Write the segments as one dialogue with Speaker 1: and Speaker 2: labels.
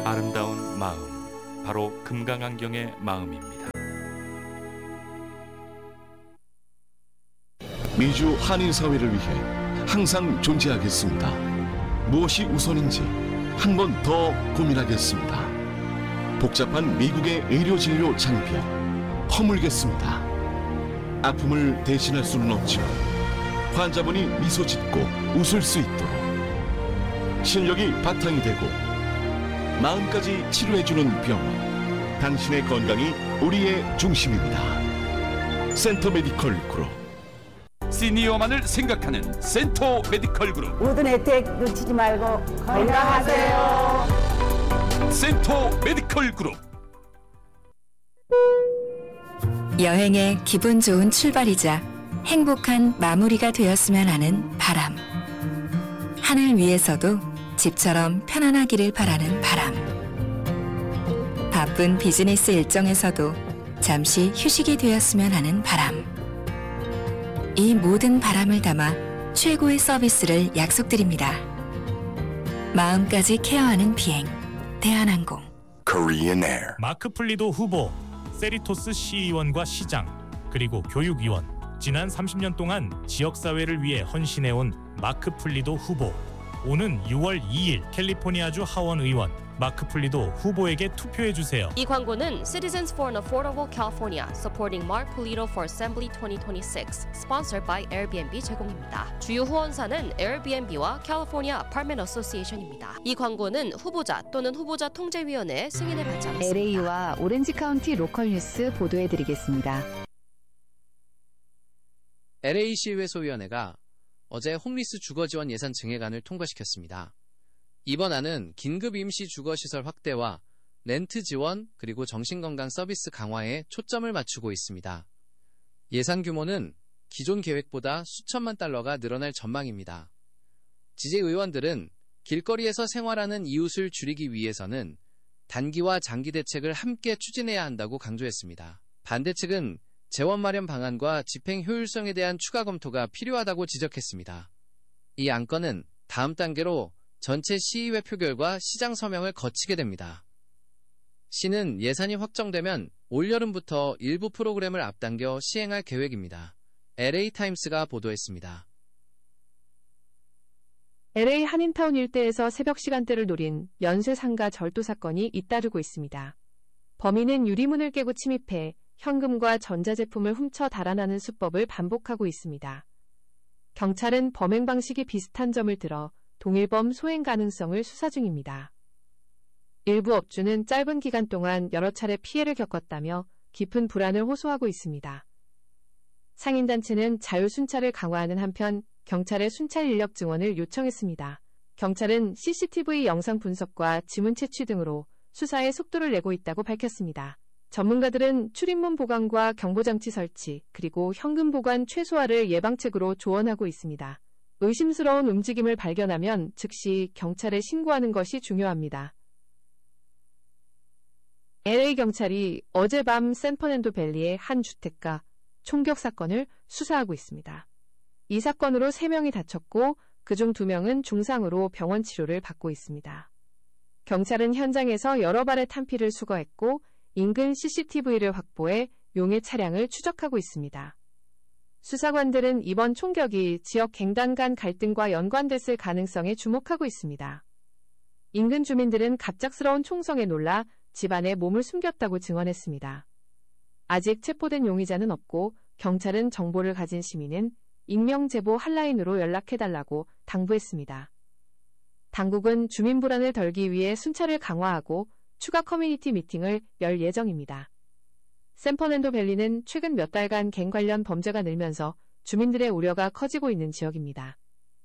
Speaker 1: 아름다운 마음, 바로 금강안경의 마음입니다.
Speaker 2: 미주 한인사회를 위해 항상 존재하겠습니다. 무엇이 우선인지 한 번 더 고민하겠습니다. 복잡한 미국의 의료진료 장벽 허물겠습니다. 아픔을 대신할 수는 없지만 환자분이 미소 짓고 웃을 수 있도록 실력이 바탕이 되고 마음까지 치료해주는 병원, 당신의 건강이 우리의 중심입니다. 센터 메디컬 그룹.
Speaker 3: 시니어만을 생각하는 센터 메디컬 그룹.
Speaker 4: 모든 혜택 놓치지 말고 건강하세요.
Speaker 3: 센터 메디컬 그룹.
Speaker 5: 여행의 기분 좋은 출발이자 행복한 마무리가 되었으면 하는 바람. 하늘 위에서도 집처럼 편안하기를 바라는 바람. 바쁜 비즈니스 일정에서도 잠시 휴식이 되었으면 하는 바람. 이 모든 바람을 담아 최고의 서비스를 약속드립니다. 마음까지 케어하는 비행, 대한항공.
Speaker 6: Korean Air.
Speaker 7: 마크 플리도 후보, 세리토스 시의원과 시장, 그리고 교육위원. 지난 30년 동안 지역사회를 위해 헌신해온 마크 플리도 후보. 오는 6월 2일 캘리포니아주 하원 의원 마크 플리도 후보에게 투표해주세요.
Speaker 8: 이 광고는 Citizens for an Affordable California Supporting Mark Pulido for Assembly 2026 Sponsored by Airbnb 제공입니다. 주요 후원사는 Airbnb와 California Apartment Association입니다. 이 광고는 후보자 또는 후보자 통제위원회 승인을 받지 않습니다.
Speaker 9: LA와 오렌지 카운티 로컬 뉴스 보도해드리겠습니다.
Speaker 10: LA시의회 소위원회가 어제 홈리스 주거지원 예산 증액안을 통과시켰습니다. 이번 안은 긴급 임시 주거시설 확대와 렌트 지원 그리고 정신건강 서비스 강화에 초점을 맞추고 있습니다. 예산 규모는 기존 계획보다 수천만 달러가 늘어날 전망입니다. 지지 의원들은 길거리에서 생활하는 이웃을 줄이기 위해서는 단기와 장기 대책을 함께 추진해야 한다고 강조했습니다. 반대 측은 재원 마련 방안과 집행 효율성에 대한 추가 검토가 필요하다고 지적했습니다. 이 안건은 다음 단계로 전체 시의회 표결과 시장 서명을 거치게 됩니다. 시는 예산이 확정되면 올여름부터 일부 프로그램을 앞당겨 시행할 계획입니다. LA타임스가 보도했습니다.
Speaker 11: LA 한인타운 일대에서 새벽 시간대를 노린 연쇄 상가 절도 사건이 잇따르고 있습니다. 범인은 유리문을 깨고 침입해 현금과 전자제품을 훔쳐 달아나는 수법을 반복하고 있습니다. 경찰은 범행 방식이 비슷한 점을 들어 동일범 소행 가능성을 수사 중입니다. 일부 업주는 짧은 기간 동안 여러 차례 피해를 겪었다며 깊은 불안을 호소하고 있습니다. 상인단체는 자율순찰을 강화하는 한편 경찰의 순찰 인력 증원을 요청했습니다. 경찰은 CCTV 영상 분석과 지문 채취 등으로 수사에 속도를 내고 있다고 밝혔습니다. 전문가들은 출입문 보강과 경보장치 설치, 그리고 현금 보관 최소화를 예방책으로 조언하고 있습니다. 의심스러운 움직임을 발견하면 즉시 경찰에 신고하는 것이 중요합니다. LA 경찰이 어젯밤 샌퍼난도 밸리의 한 주택가 총격 사건을 수사하고 있습니다. 이 사건으로 3명이 다쳤고 그중 2명은 중상으로 병원 치료를 받고 있습니다. 경찰은 현장에서 여러 발의 탄피를 수거했고 인근 CCTV를 확보해 용의 차량을 추적하고 있습니다. 수사관들은 이번 총격이 지역 갱단 간 갈등과 연관됐을 가능성에 주목하고 있습니다. 인근 주민들은 갑작스러운 총성에 놀라 집안에 몸을 숨겼다고 증언했습니다. 아직 체포된 용의자는 없고 경찰은 정보를 가진 시민은 익명 제보 핫라인으로 연락해달라고 당부했습니다. 당국은 주민 불안을 덜기 위해 순찰을 강화하고 추가 커뮤니티 미팅을 열 예정입니다. 샌퍼난도 밸리는 최근 몇 달간 갱 관련 범죄가 늘면서 주민들의 우려가 커지고 있는 지역입니다.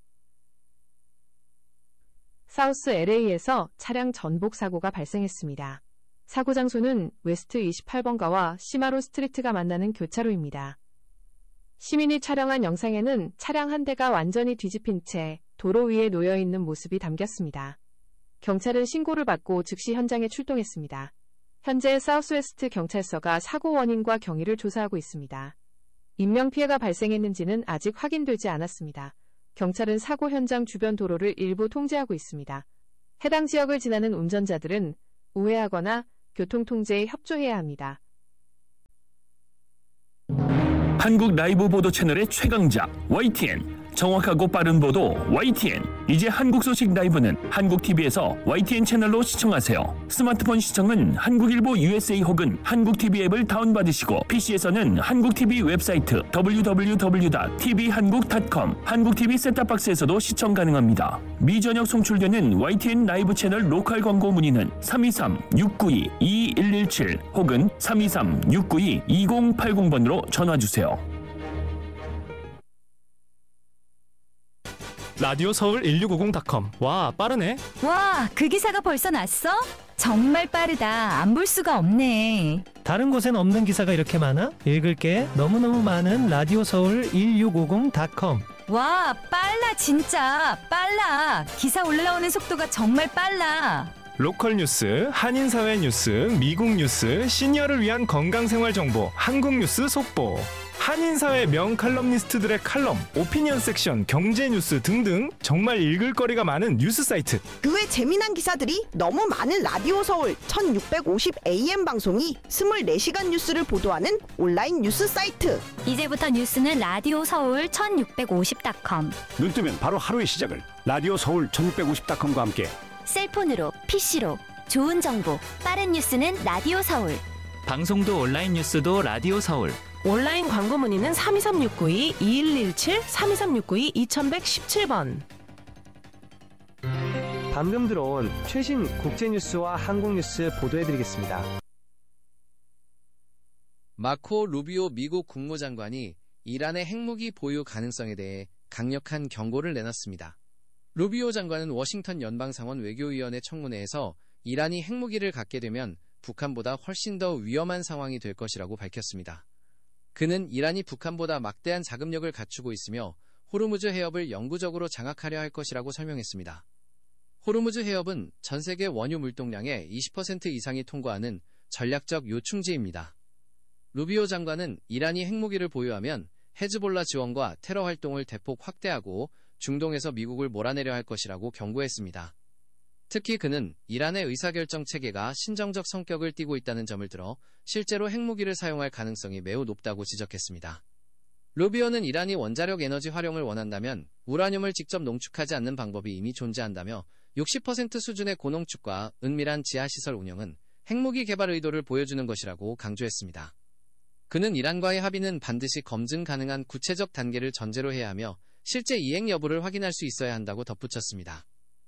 Speaker 11: 사우스 LA에서 차량 전복 사고가 발생했습니다. 사고 장소는 웨스트 28번가와 시마로 스트리트가 만나는 교차로입니다. 시민이 촬영한 영상에는 차량 한 대가 완전히 뒤집힌 채 도로 위에 놓여있는 모습이 담겼습니다. 경찰은 신고를 받고 즉시 현장에 출동했습니다. 현재 사우스웨스트 경찰서가 사고 원인과 경위를 조사하고 있습니다. 인명피해가 발생했는지는 아직 확인되지 않았습니다. 경찰은 사고 현장 주변 도로를 일부 통제하고 있습니다. 해당 지역을 지나는 운전자들은 우회하거나 교통통제에 협조해야 합니다.
Speaker 6: 한국 라이브 보도 채널의 최강자 YTN. 정확하고 빠른 보도 YTN. 이제 한국 소식 라이브는 한국TV에서 YTN 채널로 시청하세요. 스마트폰 시청은 한국일보 USA 혹은 한국TV 앱을 다운받으시고 PC에서는 한국TV 웹사이트 www.tvhan국.com 한국TV 셋탑박스에서도 시청 가능합니다. 미전역 송출되는 YTN 라이브 채널 로컬 광고 문의는 323-692-2117 혹은 323-692-2080번으로 전화주세요.
Speaker 12: 라디오 서울 1650.com. 와, 빠르네.
Speaker 13: 와, 그 기사가 벌써 났어? 정말 빠르다. 안 볼 수가 없네.
Speaker 14: 다른 곳엔 없는 기사가 이렇게 많아? 읽을 게 너무너무 많은 라디오 서울 1650.com.
Speaker 13: 와, 빨라 진짜. 빨라. 기사 올라오는 속도가 정말 빨라.
Speaker 12: 로컬 뉴스, 한인사회 뉴스, 미국 뉴스, 시니어를 위한 건강생활 정보, 한국 뉴스 속보. 한인사회 명칼럼니스트들의 칼럼, 오피니언 섹션, 경제 뉴스 등등 정말 읽을 거리가 많은 뉴스 사이트.
Speaker 15: 그 외 재미난 기사들이 너무 많은 라디오 서울 1650 AM 방송이 24시간 뉴스를 보도하는 온라인 뉴스 사이트.
Speaker 13: 이제부터 뉴스는 라디오 서울 1650.com.
Speaker 16: 눈 뜨면 바로 하루의 시작을 라디오 서울 1650.com과 함께.
Speaker 13: 셀폰으로, PC로 좋은 정보, 빠른 뉴스는 라디오 서울.
Speaker 17: 방송도 온라인 뉴스도 라디오 서울.
Speaker 18: 온라인 광고 문의는 323-692-2117, 323-692-2117번.
Speaker 14: 방금 들어온 최신 국제뉴스와 한국뉴스 보도해드리겠습니다.
Speaker 10: 마코 루비오 미국 국무장관이 이란의 핵무기 보유 가능성에 대해 강력한 경고를 내놨습니다. 루비오 장관은 워싱턴 연방상원 외교위원회 청문회에서 이란이 핵무기를 갖게 되면 북한보다 훨씬 더 위험한 상황이 될 것이라고 밝혔습니다. 그는 이란이 북한보다 막대한 자금력을 갖추고 있으며 호르무즈 해협을 영구적으로 장악하려 할 것이라고 설명했습니다. 호르무즈 해협은 전 세계 원유 물동량의 20% 이상이 통과하는 전략적 요충지입니다. 루비오 장관은 이란이 핵무기를 보유하면 헤즈볼라 지원과 테러 활동을 대폭 확대하고 중동에서 미국을 몰아내려 할 것이라고 경고했습니다. 특히 그는 이란의 의사결정 체계가 신정적 성격을 띠고 있다는 점을 들어 실제로 핵무기를 사용할 가능성이 매우 높다고 지적했습니다. 루비오는 이란이 원자력 에너지 활용을 원한다면 우라늄을 직접 농축하지 않는 방법이 이미 존재한다며 60% 수준의 고농축과 은밀한 지하시설 운영은 핵무기 개발 의도를 보여주는 것이라고 강조했습니다. 그는 이란과의 합의는 반드시 검증 가능한 구체적 단계를 전제로 해야 하며 실제 이행 여부를 확인할 수 있어야 한다고 덧붙였습니다.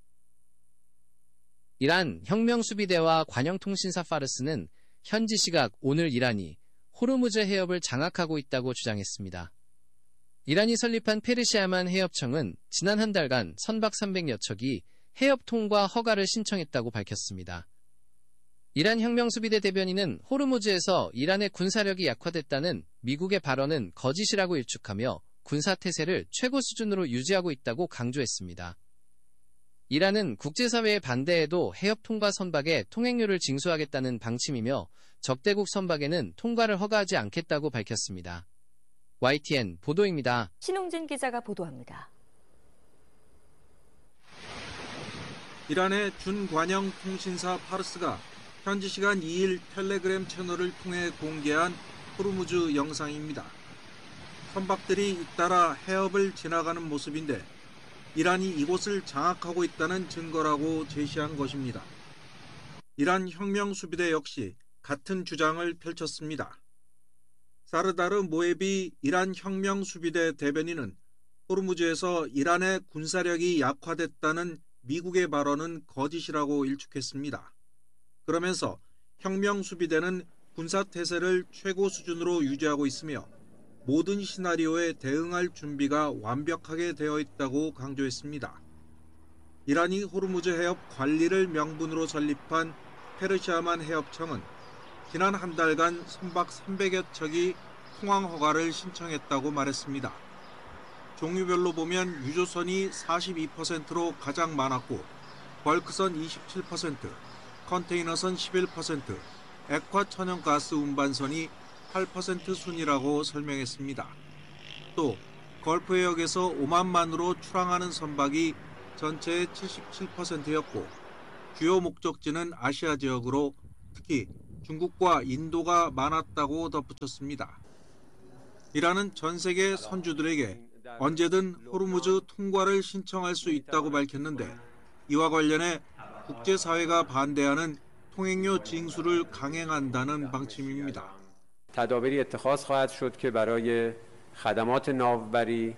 Speaker 10: 이란 혁명수비대와 관영통신사 파르스는 현지 시각 오늘 이란이 호르무즈 해협을 장악하고 있다고 주장했습니다. 이란이 설립한 페르시아만 해협청은 지난 한 달간 선박 300여 척이 해협 통과 허가를 신청했다고 밝혔습니다. 이란 혁명수비대 대변인은 호르무즈에서 이란의 군사력이 약화됐다는 미국의 발언은 거짓이라고 일축하며 군사태세를 최고 수준으로 유지하고 있다고 강조했습니다. 이란은 국제사회의 반대에도 해협 통과 선박의 통행료를 징수하겠다는 방침이며 적대국 선박에는 통과를 허가하지 않겠다고 밝혔습니다. YTN 보도입니다.
Speaker 19: 신웅진 기자가 보도합니다.
Speaker 20: 이란의 준관영 통신사 파르스가 현지 시간 2일 텔레그램 채널을 통해 공개한 호르무즈 영상입니다. 선박들이 잇따라 해협을 지나가는 모습인데 이란이 이곳을 장악하고 있다는 증거라고 제시한 것입니다. 이란 혁명수비대 역시 같은 주장을 펼쳤습니다. 사르다르 모에비 이란 혁명수비대 대변인은 호르무즈에서 이란의 군사력이 약화됐다는 미국의 발언은 거짓이라고 일축했습니다. 그러면서 혁명수비대는 군사태세를 최고 수준으로 유지하고 있으며 모든 시나리오에 대응할 준비가 완벽하게 되어 있다고 강조했습니다. 이란이 호르무즈 해협 관리를 명분으로 설립한 페르시아만 해협청은 지난 한 달간 선박 300여 척이 통항 허가를 신청했다고 말했습니다. 종류별로 보면 유조선이 42%로 가장 많았고 벌크선 27%, 컨테이너선 11%, 액화 천연가스 운반선이 8% 순이라고 설명했습니다. 또 걸프 해역에서 오만만으로 출항하는 선박이 전체의 77%였고 주요 목적지는 아시아 지역으로 특히 중국과 인도가 많았다고 덧붙였습니다. 이란은 전 세계 선주들에게 언제든 호르무즈 통과를 신청할 수 있다고 밝혔는데 이와 관련해 국제사회가 반대하는 통행료 징수를 강행한다는 방침입니다.
Speaker 21: تدابیری اتخاذ خواهد شد که برای خدمات ناوبری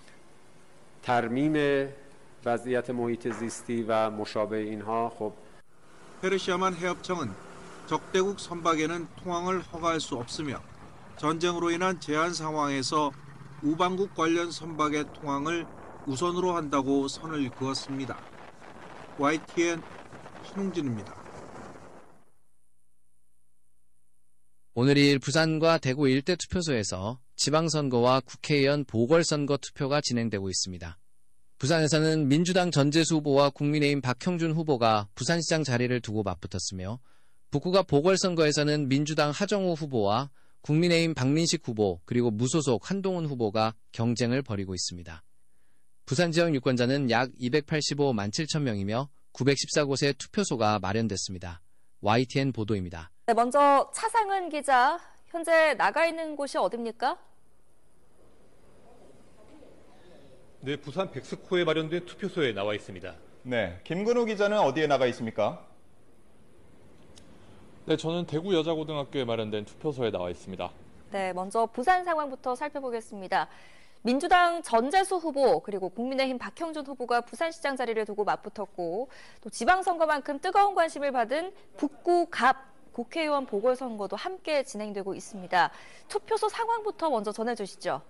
Speaker 21: ترمیم وضعیت محیط زیستی و مشابه اینها خب
Speaker 20: 페르시아만 해협청은 적대국 선박에는 통항을 허가할 수 없으며 전쟁으로 인한 제한 상황에서 우방국 관련 선박의 통항을 우선으로 한다고 선을 그었습니다. YTN 신웅진입니다.
Speaker 10: 오늘일 부산과 대구 일대 투표소에서 지방선거와 국회의원 보궐선거 투표가 진행되고 있습니다. 부산에서는 민주당 전재수 후보와 국민의힘 박형준 후보가 부산시장 자리를 두고 맞붙었으며 북구갑 보궐선거에서는 민주당 하정우 후보와 국민의힘 박민식 후보 그리고 무소속 한동훈 후보가 경쟁을 벌이고 있습니다. 부산 지역 유권자는 약 285만 7천 명이며 914곳의 투표소가 마련됐습니다. YTN 보도입니다.
Speaker 19: 네, 먼저 차상은 기자, 현재 나가 있는 곳이 어디입니까?
Speaker 22: 네, 부산 백스코에 마련된 투표소에 나와 있습니다.
Speaker 23: 네, 김근우 기자는 어디에 나가 있습니까?
Speaker 24: 네, 저는 대구 여자고등학교에 마련된 투표소에 나와 있습니다.
Speaker 19: 네, 먼저 부산 상황부터 살펴보겠습니다. 민주당 전재수 후보 그리고 국민의힘 박형준 후보가 부산시장 자리를 두고 맞붙었고 또 지방선거만큼 뜨거운 관심을 받은 북구 갑 국회의원 보궐선거도 함께 진행되고 있습니다. 투표소 상황부터 먼저 전해주시죠.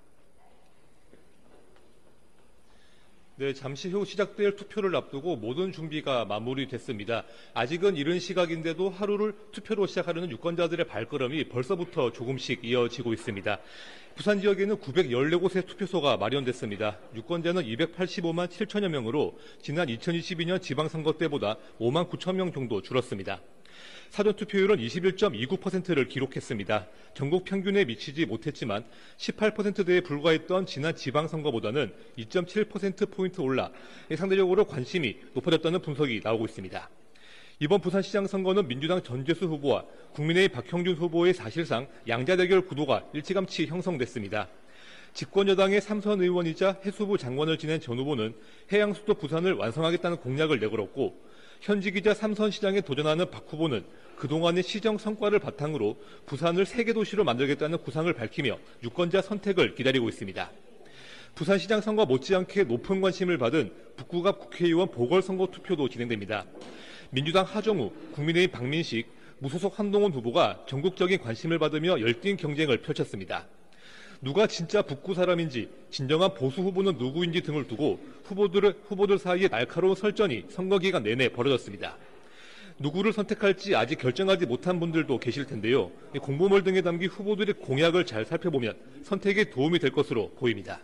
Speaker 22: 네, 잠시 후 시작될 투표를 앞두고 모든 준비가 마무리됐습니다. 아직은 이른 시각인데도 하루를 투표로 시작하려는 유권자들의 발걸음이 벌써부터 조금씩 이어지고 있습니다. 부산 지역에는 914곳의 투표소가 마련됐습니다. 유권자는 285만 7천여 명으로 지난 2022년 지방선거 때보다 5만 9천 명 정도 줄었습니다. 사전투표율은 21.29%를 기록했습니다. 전국 평균에 미치지 못했지만 18%대에 불과했던 지난 지방선거보다는 2.7%포인트 올라 상대적으로 관심이 높아졌다는 분석이 나오고 있습니다. 이번 부산시장 선거는 민주당 전재수 후보와 국민의힘 박형준 후보의 사실상 양자대결 구도가 일찌감치 형성됐습니다. 집권여당의 3선 의원이자 해수부 장관을 지낸 전 후보는 해양수도 부산을 완성하겠다는 공약을 내걸었고 현직이자 3선 시장에 도전하는 박 후보는 그동안의 시정 성과를 바탕으로 부산을 세계도시로 만들겠다는 구상을 밝히며 유권자 선택을 기다리고 있습니다. 부산시장 선거 못지않게 높은 관심을 받은 북구갑 국회의원 보궐선거 투표도 진행됩니다. 민주당 하정우, 국민의힘 박민식, 무소속 한동훈 후보가 전국적인 관심을 받으며 열띤 경쟁을 펼쳤습니다. 누가 진짜 북구 사람인지, 진정한 보수 후보는 누구인지 등을 두고 후보들 사이에 날카로운 설전이 선거 기간 내내 벌어졌습니다. 누구를 선택할지 아직 결정하지 못한 분들도 계실 텐데요. 공보물 등에 담긴 후보들의 공약을 잘 살펴보면 선택에 도움이 될 것으로 보입니다.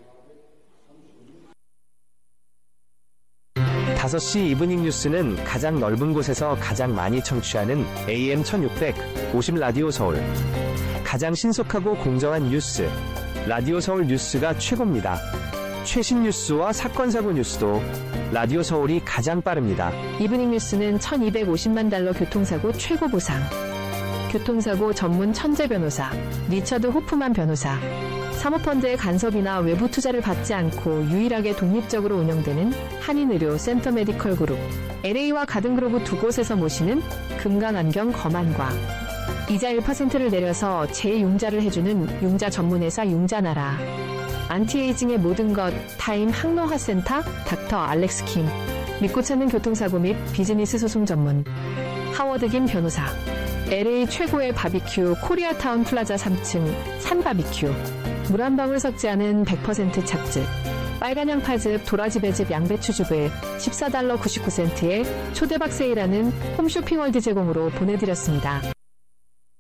Speaker 25: 5시 이브닝 뉴스는 가장 넓은 곳에서 가장 많이 청취하는 AM 1650 라디오 서울. 가장 신속하고 공정한 뉴스. 라디오 서울 뉴스가 최고입니다. 최신 뉴스와 사건 사고 뉴스도 라디오 서울이 가장 빠릅니다.
Speaker 11: 이브닝 뉴스는 $1250만 교통사고 최고 보상. 교통사고 전문 천재 변호사 리처드 호프만 변호사. 사모펀드의 간섭이나 외부 투자를 받지 않고 유일하게 독립적으로 운영되는 한인의료 센터 메디컬 그룹. LA와 가든그로브 두 곳에서 모시는 금강안경 검안과. 이자 1%를 내려서 재융자를 해주는 융자 전문회사 융자나라. 안티에이징의 모든 것 타임 항노화센터 닥터 알렉스 킴. 믿고 찾는 교통사고 및 비즈니스 소송 전문 하워드 김 변호사. LA 최고의 바비큐 코리아타운 플라자 3층 산바비큐. 물 한 방울 섞지 않은 100% 착즙. 빨간 양파즙, 도라지 배즙, 양배추즙을 $14.99에 초대박 세일하는 홈쇼핑월드 제공으로 보내드렸습니다.